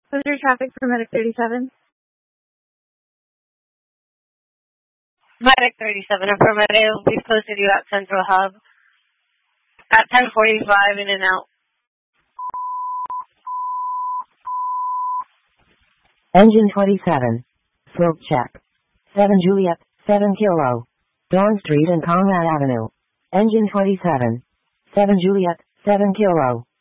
Was there traffic for Medic 37? Medic 37, affirmative. We've posted you at Central Hub. At 10:45, in and out. Engine 27. Smoke check. 7 Juliet, 7 Kilo. Dawn Street and Conrad Avenue. Engine 27. 7 Juliet, 7 Kilo.